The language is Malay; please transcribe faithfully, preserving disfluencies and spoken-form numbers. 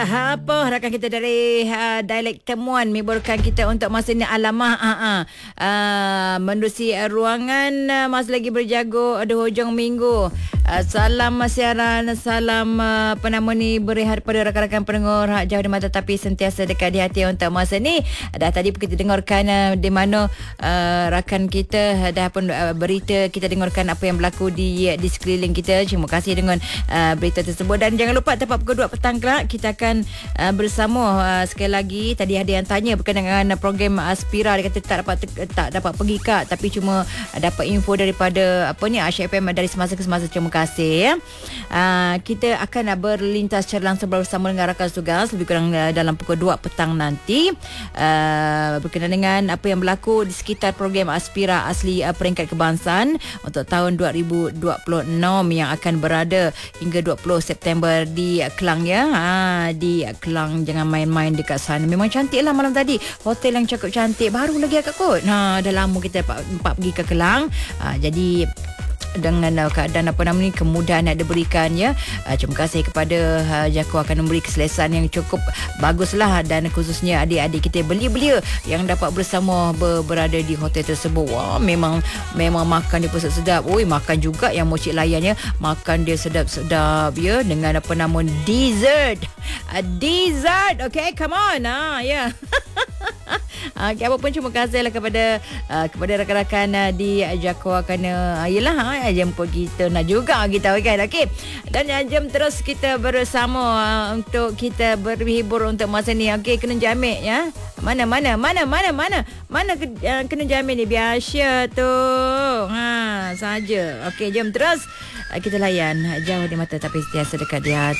Apa rakan kita dari uh, dialek temuan miburkan kita untuk masa ni alamah uh, uh, uh, mendusi uh, ruangan uh, masih lagi berjago ada hujung minggu. Uh, salam siaran, salam uh, apa nama ni berehat pada rakan-rakan pendengar hak jauh di mata tapi sentiasa dekat di hati untuk masa ni. Dah tadi kita dengarkan uh, di mana uh, rakan kita uh, dah pun uh, berita kita dengarkan apa yang berlaku di uh, di sekeliling kita. Terima kasih dengan uh, berita tersebut dan jangan lupa tepat pukul dua petang kelak kita akan Uh, bersama uh, sekali lagi. Tadi ada yang tanya berkenaan dengan program Aspira, dia kata tak dapat tak dapat pergi kak, tapi cuma uh, dapat info daripada apa ni Asyik F M dari semasa ke semasa. Terima kasih ya. Uh, kita akan uh, berlintas secara langsung bersama dengan rakan tugas lebih kurang uh, dalam pukul dua petang nanti uh, berkenaan dengan apa yang berlaku di sekitar program Aspira Asli uh, Peringkat Kebangsaan untuk tahun dua ribu dua puluh enam yang akan berada hingga dua puluh September di uh, Kelang ya. Ha, di Kelang, jangan main-main dekat sana. Memang cantik lah malam tadi, hotel yang cukup cantik, baru lagi akak kot. Ha, dah lama kita empat pergi ke Kelang. Ha, jadi dengan uh, keadaan apa nama ni kemudahan yang diberikan ya. Uh, terima kasih kepada uh, Jako akan memberi keselesaan yang cukup baguslah dan khususnya adik-adik kita belia-belia yang dapat bersama ber- berada di hotel tersebut. Wah, memang memang makan dia pun sedap. Oi, makan juga yang mocik layan ya. Makan dia sedap-sedap ya dengan apa nama dessert. Uh, dessert. Okay, come on. Ah, ya. Yeah. Okay, apa pun terima kasihlah kepada uh, kepada rakan-rakan uh, di Jako kerana uh, yelah uh, jemput kita nak juga kita kan. Okey. Dan uh, jom terus kita bersama uh, untuk kita berhibur untuk masa ni. Okey, kena jamin ya. Mana mana mana mana mana mana ke, uh, kena jamin ni biasa tu. Ha, saja. Okey, jom terus uh, kita layan jauh di mata tapi sentiasa dekat di hati.